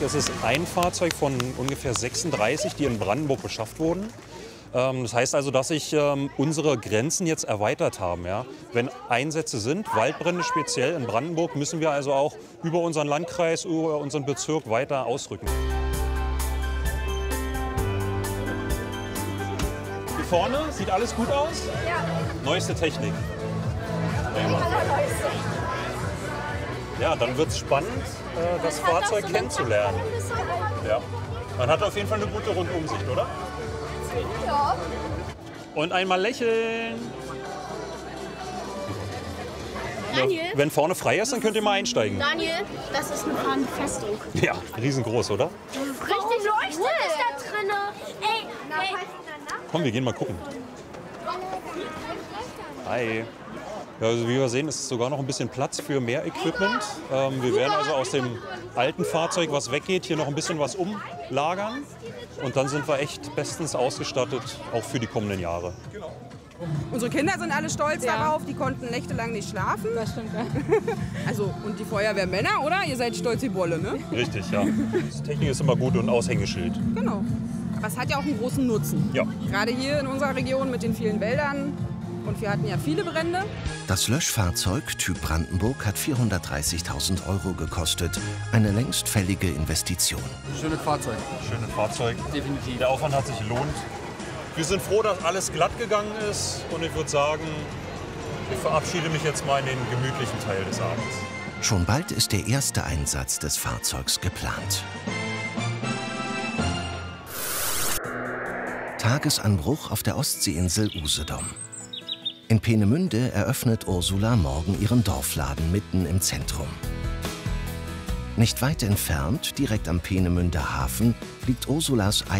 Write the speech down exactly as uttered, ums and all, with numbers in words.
Das ist ein Fahrzeug von ungefähr sechsunddreißig, die in Brandenburg beschafft wurden. Das heißt also, dass sich ähm, unsere Grenzen jetzt erweitert haben. Ja? Wenn Einsätze sind, Waldbrände speziell in Brandenburg, müssen wir also auch über unseren Landkreis, über unseren Bezirk weiter ausrücken. Hier vorne sieht alles gut aus? Ja. Neueste Technik. Ja, dann wird es spannend, äh, das Fahrzeug kennenzulernen. Ja. Man hat auf jeden Fall eine gute Rundumsicht, oder? Ja. Und einmal lächeln. Daniel? Wenn vorne frei ist, dann könnt ihr mal einsteigen. Daniel, das ist eine fahrende Festung. Ja, riesengroß, oder? Richtig leuchtet cool. Ist da drin. Ey, ey. Komm, wir gehen mal gucken. Hi. Ja, also wie wir sehen, ist sogar noch ein bisschen Platz für mehr Equipment. Ähm, wir werden also aus dem alten Fahrzeug, was weggeht, hier noch ein bisschen was umlagern. Und dann sind wir echt bestens ausgestattet, auch für die kommenden Jahre. Unsere Kinder sind alle stolz ja. darauf, die konnten nächtelang nicht schlafen. Das stimmt, ja. Also, und die Feuerwehrmänner, oder? Ihr seid stolz wie Bolle, ne? Richtig, ja. Die Technik ist immer gut und Aushängeschild. Genau. Aber es hat ja auch einen großen Nutzen. Ja. Gerade hier in unserer Region mit den vielen Wäldern. Und wir hatten ja viele Brände. Das Löschfahrzeug Typ Brandenburg hat vierhundertdreißigtausend Euro gekostet. Eine längst fällige Investition. Schönes Fahrzeug. Schönes Fahrzeug. Definitiv. Der Aufwand hat sich gelohnt. Wir sind froh, dass alles glatt gegangen ist. Und ich würde sagen, ich verabschiede mich jetzt mal in den gemütlichen Teil des Abends. Schon bald ist der erste Einsatz des Fahrzeugs geplant. Tagesanbruch auf der Ostseeinsel Usedom. In Peenemünde eröffnet Ursula morgen ihren Dorfladen mitten im Zentrum. Nicht weit entfernt, direkt am Peenemünder Hafen, liegt Ursulas